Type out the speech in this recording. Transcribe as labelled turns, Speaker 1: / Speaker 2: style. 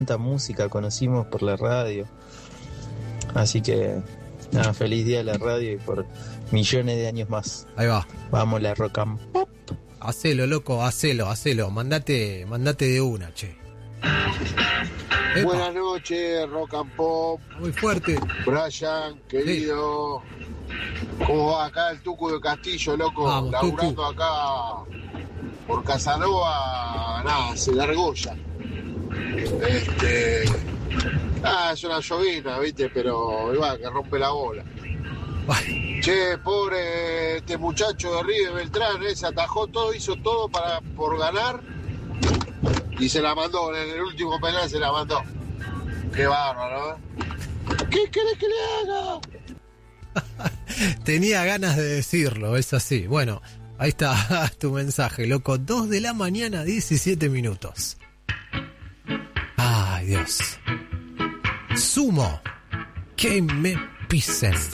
Speaker 1: tanta música conocimos por la radio. Así que, nada, feliz día de la radio y por millones de años más.
Speaker 2: Ahí va.
Speaker 1: Vamos, la rock and pop.
Speaker 2: Hacelo, loco, hacelo. Mandate de una, che. Epa.
Speaker 3: Buenas noches, Rock and Pop.
Speaker 2: Muy fuerte.
Speaker 3: Brian, querido. ¿Cómo va acá el Tucu de Castillo, loco?
Speaker 2: Vamos,
Speaker 3: laburando
Speaker 2: Tucu.
Speaker 3: acá por Casanova, nada, se largó ya. Es una llovina, ¿viste? Pero igual que rompe la bola.
Speaker 2: Ay,
Speaker 3: Che, pobre este muchacho de River Beltrán, se atajó todo, hizo todo por ganar y se la mandó, en el último penal se la mandó. Qué bárbaro, ¿eh? ¿Qué querés que le haga?
Speaker 2: tenía ganas de decirlo, es así. Bueno, ahí está tu mensaje, loco. 2 de la mañana, 17 minutos. Ay, Dios. Sumo. Que me pisen.